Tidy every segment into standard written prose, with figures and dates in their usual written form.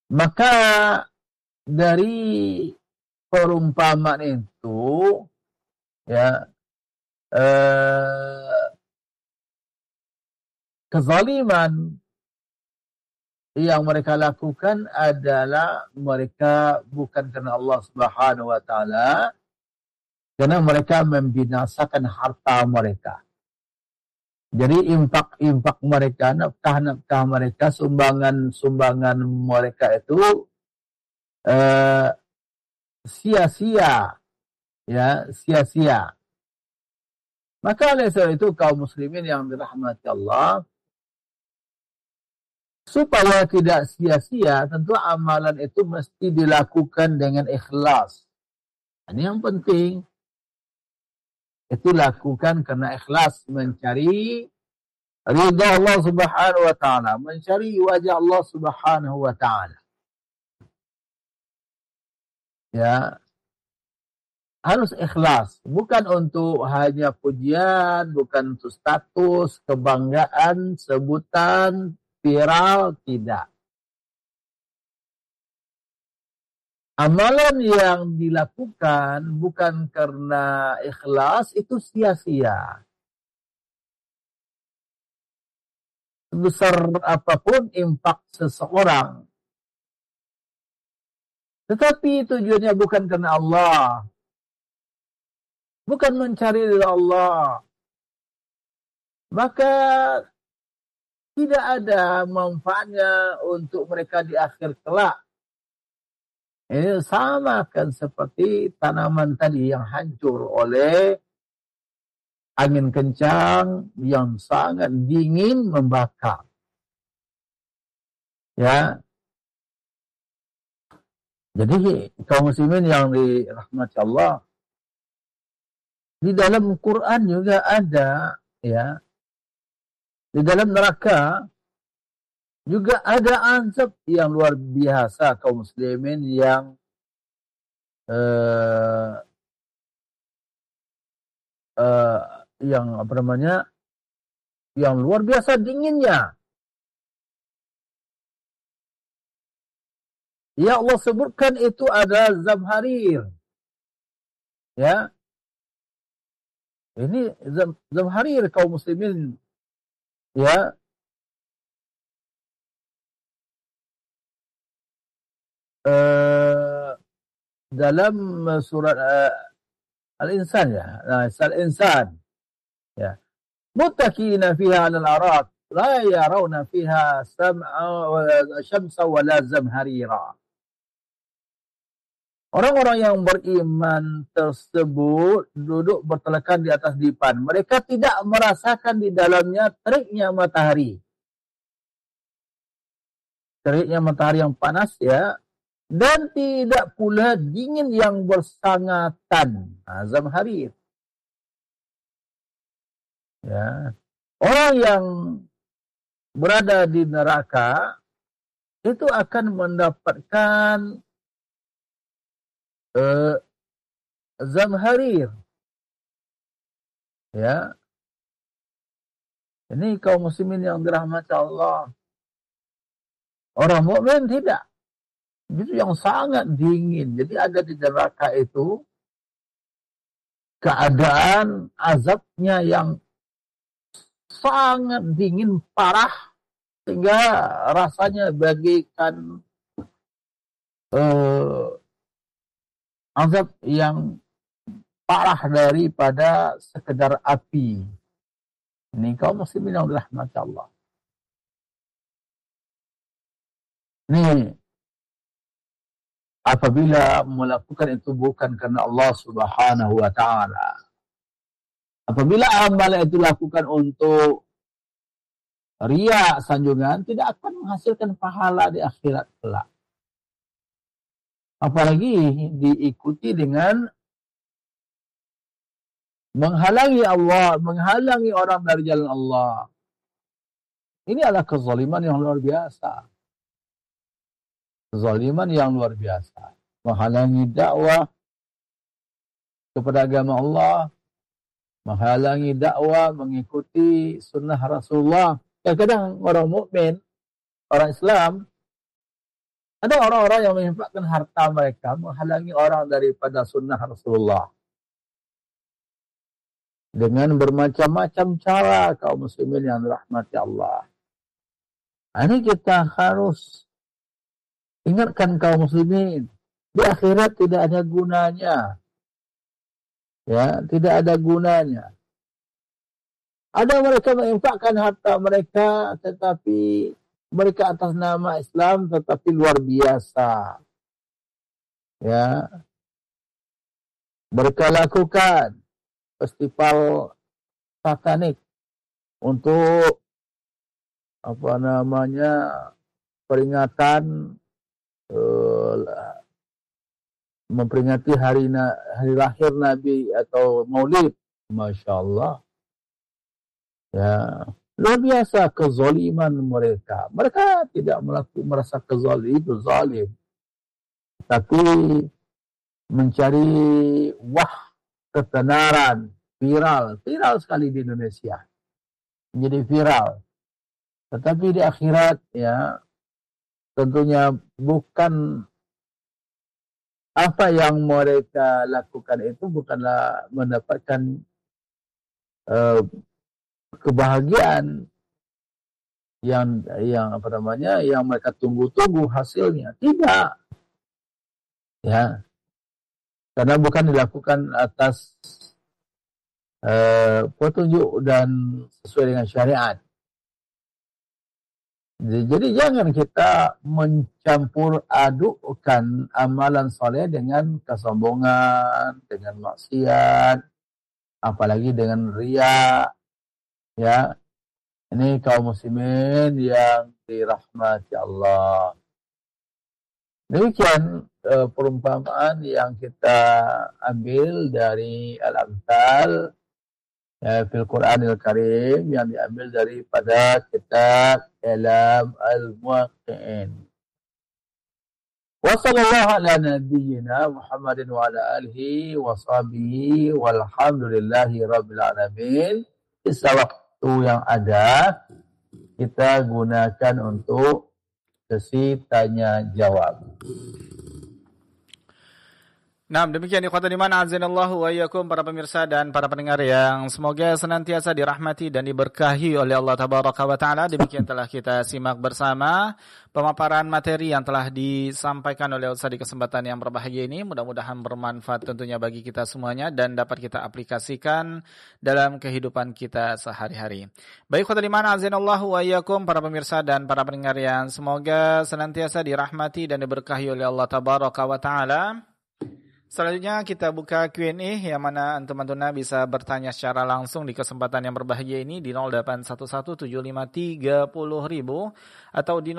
Maka dari perumpamaan itu, ya, kezaliman yang mereka lakukan adalah mereka bukan karena Allah Subhanahu wa taala, karena mereka membinasakan harta mereka. Jadi infak mereka, nafkah mereka, sumbangan mereka itu sia-sia, ya, sia-sia. Maka oleh sebab itu kaum muslimin yang dirahmati Allah, supaya tidak sia-sia, tentu amalan itu mesti dilakukan dengan ikhlas. Ini yang penting. Itu lakukan karena ikhlas, mencari ridha Allah Subhanahu wa taala, mencari wajah Allah Subhanahu wa taala. Ya, harus ikhlas, bukan untuk hanya pujian, bukan untuk status, kebanggaan, sebutan, viral, tidak. Amalan yang dilakukan bukan karena ikhlas itu sia-sia. Sebesar apapun infak seseorang, tetapi tujuannya bukan karena Allah, bukan mencari ridha Allah, maka tidak ada manfaatnya untuk mereka di akhir kelak. Ini sama kan seperti tanaman tadi yang hancur oleh angin kencang yang sangat dingin membakar. Ya. Jadi kaum muslimin yang dirahmati Allah, di dalam Quran juga ada, ya. Di dalam neraka juga ada azab yang luar biasa kaum muslimin yang yang apa namanya, yang luar biasa dinginnya. Ya Allah sebutkan itu ada zamharir. Ya. Ini zamharir kaum muslimin, ya. Dalam surat Al-Insan, ya. Al-Insan, ya. Muttaqina fiha 'alal arak la yarawna fiha syamsa wala zamharira. Orang-orang yang beriman tersebut duduk bertelekan di atas dipan. Mereka tidak merasakan di dalamnya teriknya matahari. Teriknya matahari yang panas, ya. Dan tidak pula dingin yang bersangatan. Zamharir. Ya. Orang yang berada di neraka itu akan mendapatkan zamharir. Ya. Ini kaum muslimin yang dirahmati Allah. Orang mukmin tidak. Itu yang sangat dingin. Jadi ada di neraka itu keadaan azabnya yang sangat dingin parah, sehingga rasanya bagikan azab yang parah daripada sekedar api. Ini kaum muslimin yang dirahmati Allah. Ini apabila melakukan itu bukan karena Allah Subhanahu wa taala. Apabila amalan itu lakukan untuk riya, sanjungan, tidak akan menghasilkan pahala di akhirat kelak. Apalagi diikuti dengan menghalangi Allah, menghalangi orang dari jalan Allah. Ini adalah kezaliman yang luar biasa. Kezaliman yang luar biasa. Menghalangi dakwah kepada agama Allah, menghalangi dakwah, mengikuti sunnah Rasulullah. Kadang-kadang orang mukmin, orang Islam, Ada orang-orang yang menginfakkan harta mereka menghalangi orang daripada sunnah Rasulullah dengan bermacam-macam cara kaum muslimin yang dirahmati Allah. Ini kita harus ingatkan kaum muslimin, di akhirat tidak ada gunanya. Ya, tidak ada gunanya. Ada mereka menginfakkan harta mereka, tetapi mereka atas nama Islam tetapi luar biasa. Ya, mereka lakukan festival satanik untuk peringatan memperingati hari lahir Nabi atau Maulid. Masya Allah. Ya, luar biasa kezaliman mereka. Mereka tidak merasa zalim, tapi mencari ketenaran, viral sekali di Indonesia, menjadi viral. Tetapi di akhirat, ya, tentunya bukan apa yang mereka lakukan itu bukanlah mendapatkan kebahagiaan yang mereka tunggu-tunggu hasilnya. Tidak. Ya. Karena bukan dilakukan atas petunjuk dan sesuai dengan syariat. Jadi jangan kita mencampur adukkan amalan soleh dengan kesombongan, dengan maksiat, apalagi dengan riya. Ya, ini kaum muslimin yang dirahmati Allah. Demikian perumpamaan yang kita ambil dari Al-Amthal fil Quranil Karim, yang diambil daripada kitab I'lam al-Muwaqqi'in. Wa sallallahu ala nabiyyina Muhammadin wa ala alihi wa sahbihi walhamdulillahi rabbil alamin. Sisa waktu yang ada kita gunakan untuk sesi tanya jawab. Nah, demikian ikhwatan iman azanallahu wa iyyakum, para pemirsa dan para pendengar yang semoga senantiasa dirahmati dan diberkahi oleh Allah tabaraka wa taala. Demikian telah kita simak bersama pemaparan materi yang telah disampaikan oleh Ustaz di kesempatan yang berbahagia ini. Mudah-mudahan bermanfaat tentunya bagi kita semuanya dan dapat kita aplikasikan dalam kehidupan kita sehari-hari. Baik ikhwatan iman azanallahu wa iyyakum, para pemirsa dan para pendengar yang semoga senantiasa dirahmati dan diberkahi oleh Allah tabaraka wa taala. Selanjutnya kita buka Q&A yang mana antum-antumna bisa bertanya secara langsung di kesempatan yang berbahagia ini di 08117530.000 atau di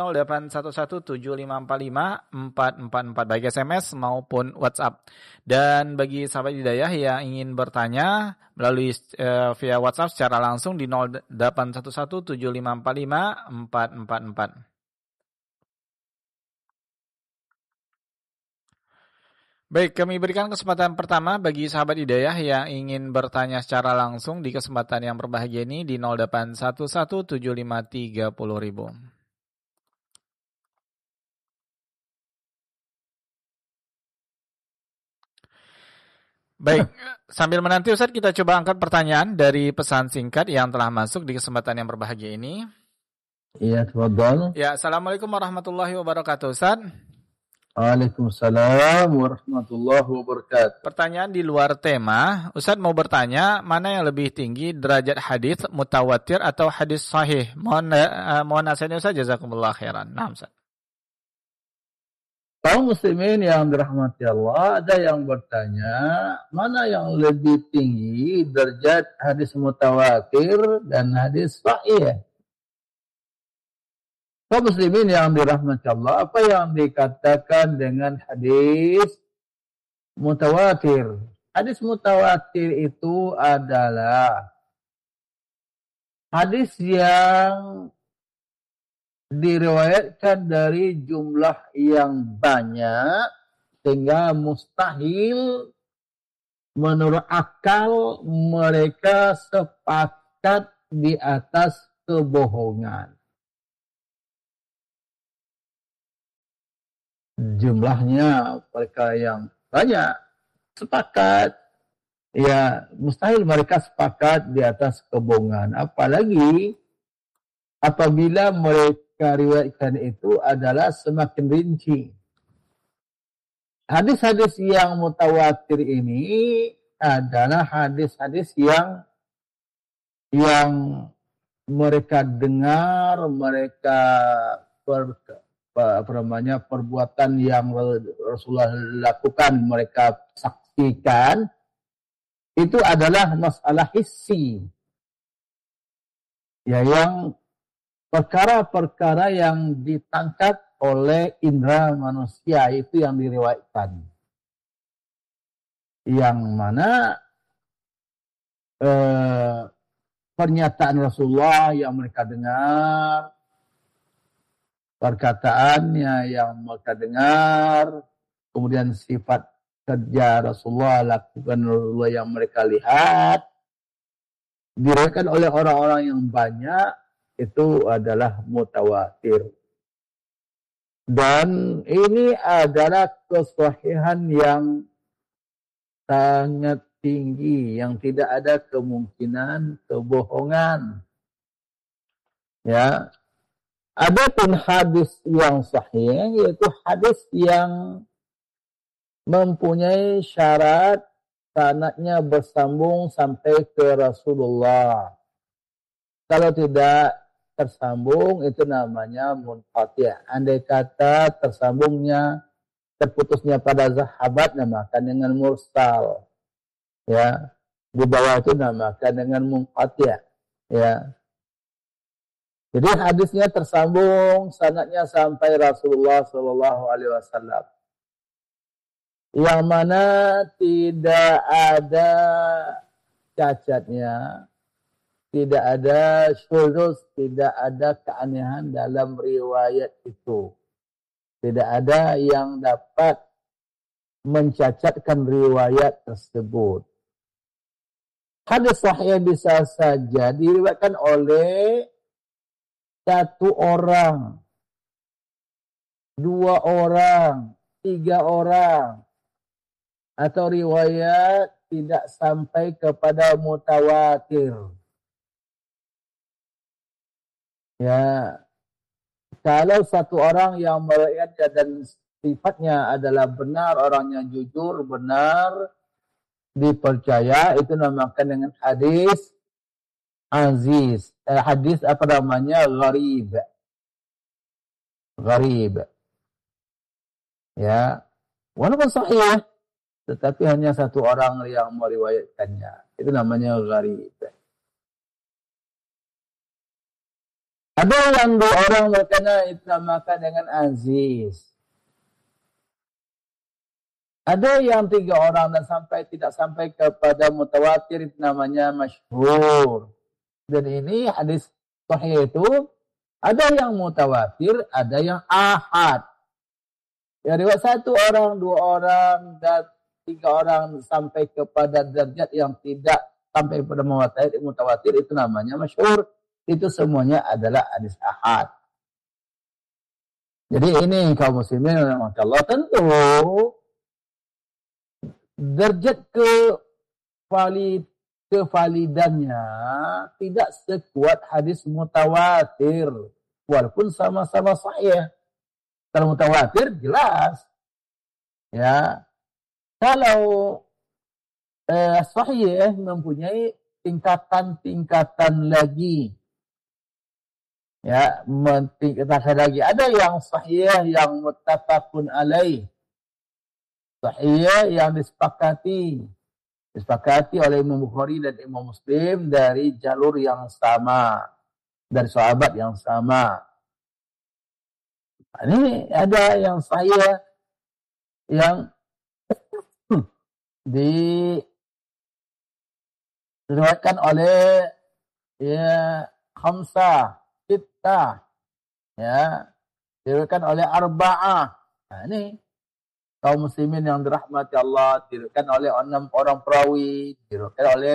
0811754544 baik SMS maupun WhatsApp. Dan bagi sahabat hidayah yang ingin bertanya melalui via WhatsApp secara langsung di 0811754544. Baik, kami berikan kesempatan pertama bagi sahabat hidayah yang ingin bertanya secara langsung di kesempatan yang berbahagia ini di 08117530.000. Baik, sambil menanti Ustaz kita coba angkat pertanyaan dari pesan singkat yang telah masuk di kesempatan yang berbahagia ini. Iya, tafadhal. Ya, Assalamualaikum warahmatullahi wabarakatuh Ustaz. Waalaikumsalam warahmatullahi wabarakatuh. Pertanyaan di luar tema, Ustaz mau bertanya mana yang lebih tinggi derajat hadis mutawatir atau hadis sahih? Mohon nasihatnya Ustaz, jazakumullah khairan. Nah, Ustaz. Kaum muslimin yang dirahmati Allah, ada yang bertanya mana yang lebih tinggi derajat hadis mutawatir dan hadis sahih? Kaum muslimin yang dirahmati Allah, apa yang dikatakan dengan hadis mutawatir? Hadis mutawatir itu adalah hadis yang diriwayatkan dari jumlah yang banyak sehingga mustahil menurut akal mereka sepakat di atas kebohongan. jumlahnya mereka yang banyak sepakat, ya mustahil mereka sepakat di atas kebohongan. Apalagi apabila mereka riwayatkan itu adalah semakin rinci. Hadis-hadis yang mutawatir ini adalah hadis-hadis yang mereka dengar, mereka perbuatan yang Rasulullah lakukan, mereka saksikan, itu adalah masalah hissi. Ya, yang perkara-perkara yang ditangkap oleh indera manusia itu yang diriwayatkan. Yang mana pernyataan Rasulullah yang mereka dengar, perkataannya yang mereka dengar, kemudian sifat kerja Rasulullah, lakukan Rasulullah yang mereka lihat, diriwayatkan oleh orang-orang yang banyak, itu adalah mutawatir. Dan ini adalah kesahihan yang sangat tinggi, yang tidak ada kemungkinan kebohongan. Ya. Adapun hadis yang sahih, yaitu hadis yang mempunyai syarat sanadnya bersambung sampai ke Rasulullah. Kalau tidak tersambung, itu namanya munqati'. Andai kata tersambungnya, terputusnya pada sahabat, namakan dengan mursal. Ya, di bawah itu namakan dengan munqati'. Ya. Jadi hadisnya tersambung, sanadnya sampai Rasulullah SAW. Yang mana tidak ada cacatnya, tidak ada syuzuz, tidak ada keanehan dalam riwayat itu. Tidak ada yang dapat mencacatkan riwayat tersebut. Hadis sahih bisa saja diriwayatkan oleh satu orang, dua orang, tiga orang, atau riwayat tidak sampai kepada mutawatir. Ya, kalau satu orang yang meriwayatkan dan sifatnya adalah benar, orangnya jujur, benar, dipercaya, itu namakan dengan hadis aziz. Hadis apa namanya? Gharib. Gharib. Ya, walaupun sahih, tetapi hanya satu orang yang meriwayatkannya. Itu namanya gharib. Ada yang dua orang berkena, itu namakan dengan aziz. Ada yang tiga orang dan tidak sampai kepada mutawatir, itu namanya masyhur. Dan ini hadis sahih itu ada yang mutawatir, ada yang ahad. Ya, riwayat satu orang, dua orang, dan tiga orang sampai kepada derajat yang tidak sampai pada mutawatir, itu namanya masyhur. Itu semuanya adalah hadis ahad. Jadi ini kaum muslimin Allah, tentu derajat kevalidannya tidak sekuat hadis mutawatir, walaupun sama-sama sahih. Kalau mutawatir jelas, ya. Kalau sahih mempunyai tingkatan-tingkatan lagi. Ya, tingkatan lagi. Ada yang sahih yang muttafaqun alaih. Sahih yang disepakati oleh Imam Bukhari dan Imam Muslim dari jalur yang sama, dari sahabat yang sama. Ini ada yang sahih yang diriwayatkan oleh khamsah, sittah, ya, diriwayatkan oleh arba'ah. Nah, ini kaum muslimin yang dirahmati Allah, diriwayatkan oleh 6 orang perawi, diriwayatkan oleh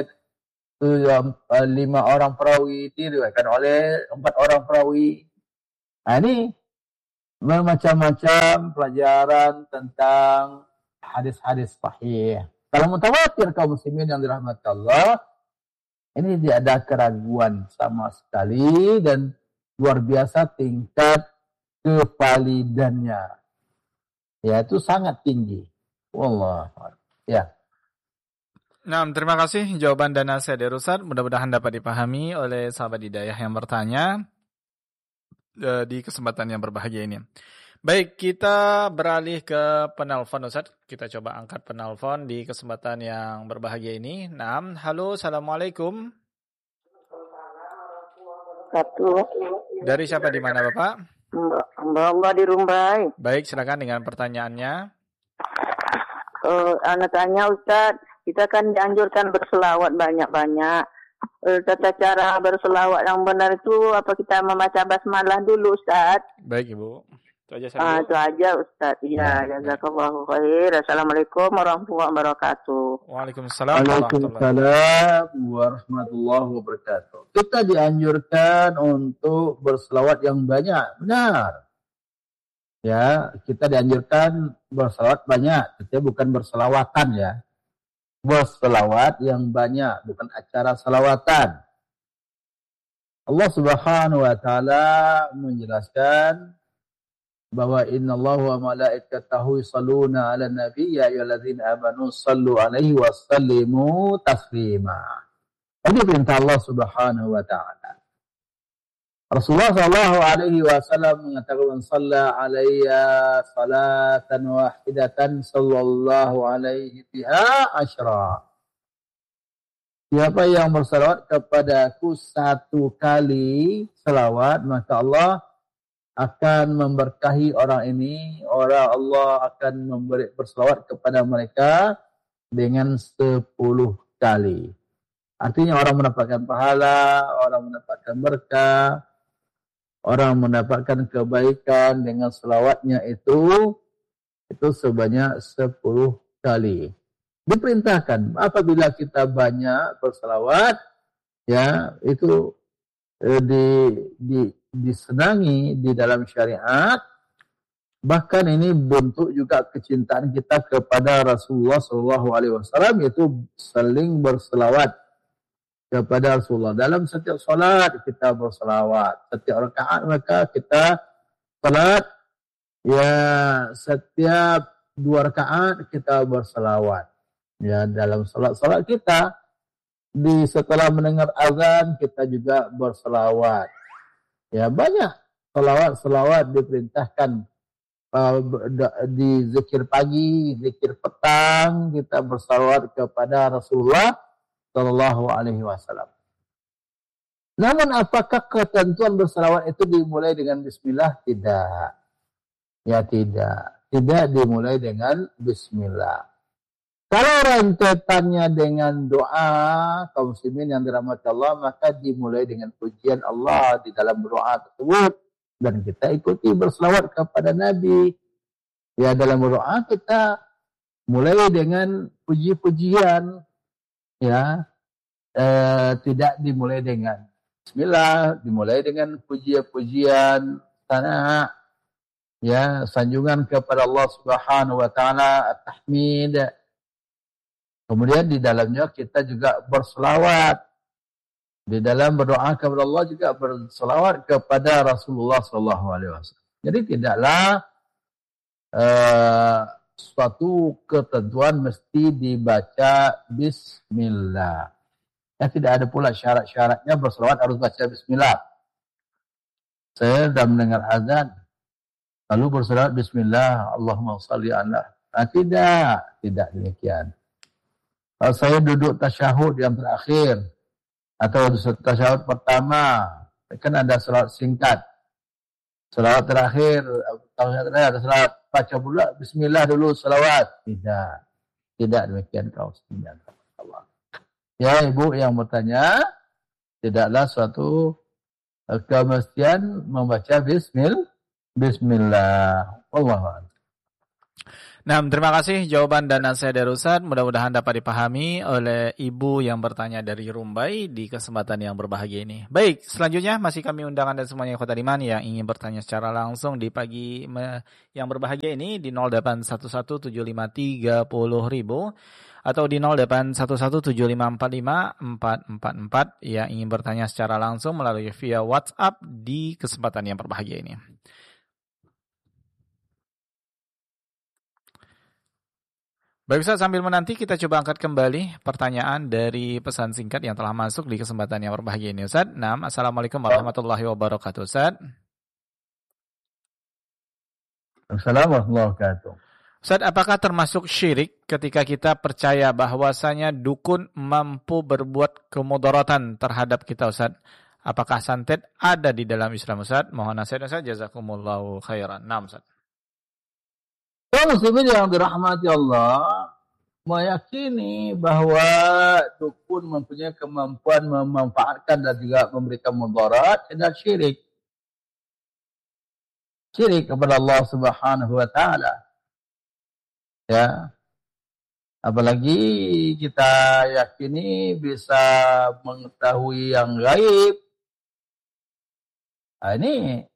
5 orang perawi, diriwayatkan oleh 4 orang perawi. Nah, ini Macam-macam pelajaran tentang hadis-hadis sahih. Kalau mutawatir kaum muslimin yang dirahmati Allah, ini tidak ada keraguan sama sekali dan luar biasa tingkat kevalidannya. Ya, itu sangat tinggi. Wallah. Ya. Nah, terima kasih jawaban dan nasihat dari Ustaz. Mudah-mudahan dapat dipahami oleh sahabat hidayah yang bertanya di kesempatan yang berbahagia ini. Baik, kita beralih ke penelpon Ustaz. Kita coba angkat penelpon di kesempatan yang berbahagia ini. Nah, halo, assalamualaikum. Dari siapa di mana Bapak? Mbak Allah di Rumbai. Baik, silakan dengan pertanyaannya. Anak tanya Ustaz, kita kan dianjurkan berselawat banyak-banyak. Tata cara berselawat yang benar itu apa kita membaca basmalah dulu Ustaz? Baik Ibu. Itu aja Itu aja Ustaz. Ya, jazakallahu khair. Assalamualaikum warahmatullahi wabarakatuh. Waalaikumsalam warahmatullahi wabarakatuh. Kita dianjurkan untuk berselawat yang banyak. Benar. Ya, kita dianjurkan berselawat banyak. Kita bukan berselawatan ya. Berselawat yang banyak, bukan acara selawatan. Allah Subhanahu wa taala menjelaskan bahwa innallaha wa malaikatahu yusholluna 'alan nabi ya ayyuhalladzina amanu shallu 'alaihi wa sallimu taslima. Ini perintah Allah Subhanahu wa taala. Rasulullah sallallahu alaihi wasallam mengatakan shalla 'alayya salatan wahidatan sallallahu alaihi biha asyra. Siapa yang bersalawat kepadaku satu kali salawat, maka Allah akan memberkahi orang ini. Allah akan memberi bersalawat kepada mereka dengan 10 kali. Artinya orang mendapatkan pahala, orang mendapatkan berkah, orang mendapatkan kebaikan dengan selawatnya itu sebanyak 10 kali. Diperintahkan apabila kita banyak berselawat, ya itu disenangi di dalam syariat. Bahkan ini bentuk juga kecintaan kita kepada Rasulullah SAW, yaitu saling berselawat kepada Rasulullah. Dalam setiap salat kita berselawat. Setiap rakaat maka kita salat, ya setiap 2 rakaat kita berselawat. Ya, dalam salat kita setelah mendengar azan kita juga berselawat. Ya, banyak selawat diperintahkan di zikir pagi, zikir petang kita berselawat kepada Rasulullah sallallahu alaihi wasallam. Namun apakah ketentuan berselawat itu dimulai dengan bismillah? Tidak. Ya tidak. Tidak dimulai dengan bismillah. Kalau rentetannya dengan doa kaum muslimin yang dirahmati Allah, maka dimulai dengan pujian Allah di dalam doa tersebut dan kita ikuti berselawat kepada Nabi. Ya, dalam doa kita mulai dengan puji-pujian, ya, tidak dimulai dengan bismillah, dimulai dengan pujian-pujian sana, ya, sanjungan kepada Allah Subhanahu wa taala, at-tahmid. Kemudian di dalamnya kita juga berselawat. Di dalam berdoa kepada Allah juga berselawat kepada Rasulullah sallallahu alaihi wasallam. Jadi tidaklah suatu ketentuan mesti dibaca bismillah. Ya, tidak ada pula syarat-syaratnya berselawat harus baca bismillah. Saya sudah mendengar azan lalu berselawat bismillah, Allahumma shalli ala. Tidak demikian. Kalau saya duduk tasyahud yang terakhir atau tasyahud pertama, kan ada selawat singkat. Selawat terakhir ada selawat baca pula bismillah dulu selawat. Tidak demikian kaum muslimin. Allah. Ya, Ibu yang bertanya, tidaklah suatu kemestian membaca bismillah. Wallahu a'lam. Nah, terima kasih jawaban dan nasihat dari Ustaz. Mudah-mudahan dapat dipahami oleh ibu yang bertanya dari Rumbai di kesempatan yang berbahagia ini. Baik, selanjutnya masih kami undang Anda semuanya ikhwata iman yang ingin bertanya secara langsung di pagi yang berbahagia ini di 08117530.000 atau di 081175454444 yang ingin bertanya secara langsung melalui via WhatsApp di kesempatan yang berbahagia ini. Baik Ustaz, sambil menanti kita coba angkat kembali pertanyaan dari pesan singkat yang telah masuk di kesempatan yang berbahagia ini Ustaz. Assalamualaikum warahmatullahi wabarakatuh Ustaz. Assalamualaikum warahmatullahi wabarakatuh. Ustaz, apakah termasuk syirik ketika kita percaya bahwasanya dukun mampu berbuat kemudaratan terhadap kita Ustaz? Apakah santet ada di dalam Islam Ustaz? Mohon nasihat Ustaz, jazakumullahu khairan. Naam Ustaz. Kaum muslimin yang dirahmati Allah meyakini bahwa dukun mempunyai kemampuan memanfaatkan dan juga memberikan mudarat adalah syirik. Syirik kepada Allah Subhanahu wa taala. Ya. Apalagi kita yakini bisa mengetahui yang gaib. Nah, ini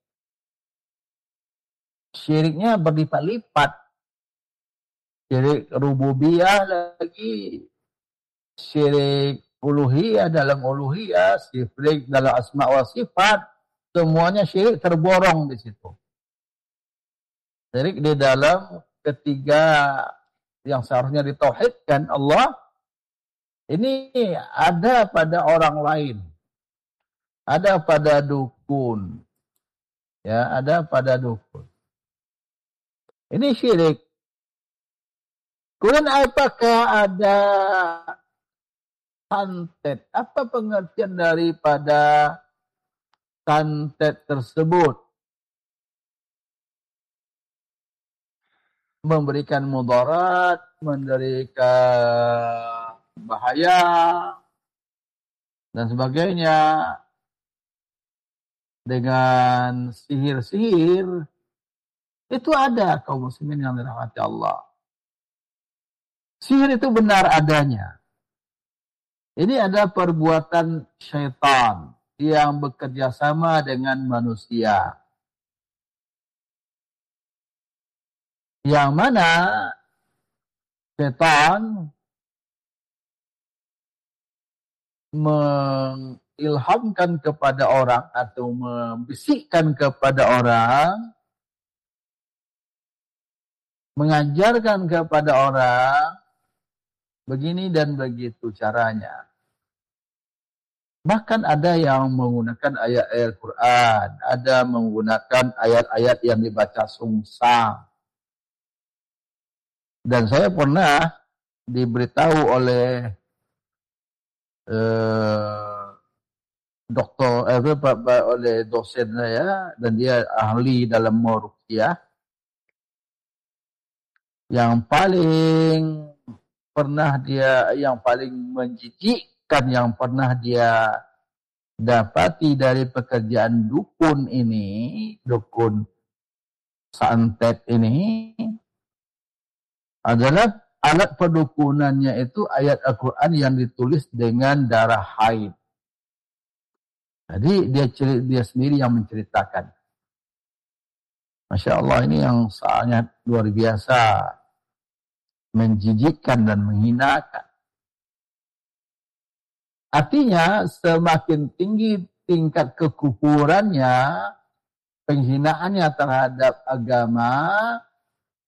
syiriknya berlipat-lipat. Syirik rububiyah lagi, syirik uluhiyah dalam uluhiyah, syirik dalam asma wa sifat, semuanya syirik terborong di situ. Syirik di dalam ketiga yang seharusnya ditauhidkan Allah, ini ada pada orang lain, ada pada dukun, ya, ada pada dukun. Ini syirik. Kemudian apakah ada santet? Apa pengertian daripada santet tersebut? Memberikan mudarat, memberikan bahaya, dan sebagainya. Dengan sihir-sihir, itu ada kaum muslimin yang dirahmati Allah. Sihir itu benar adanya. Ini ada perbuatan syaitan yang bekerja sama dengan manusia. Yang mana syaitan mengilhamkan kepada orang atau membisikkan kepada orang, mengajarkan kepada orang, begini dan begitu caranya. Bahkan ada yang menggunakan ayat-ayat Quran, ada menggunakan ayat-ayat yang dibaca sungsang. Dan saya pernah diberitahu oleh oleh dosen saya, dan dia ahli dalam ruqyah, yang paling menjijikkan yang pernah dia dapati dari pekerjaan dukun ini, dukun santet ini, adalah alat perdukunannya itu ayat Al-Quran yang ditulis dengan darah haid. Jadi dia sendiri yang menceritakan. Masya Allah, ini yang sangat luar biasa, menjijikkan dan menghinakan. Artinya semakin tinggi tingkat kekufurannya, penghinaannya terhadap agama,